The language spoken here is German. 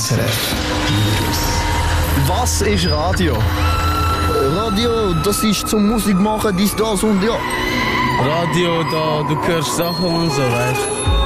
SRF News. Was ist Radio? Radio, das ist zum Musik machen, dies, das und ja. Radio, da, du hörst Sachen und so, weißt du.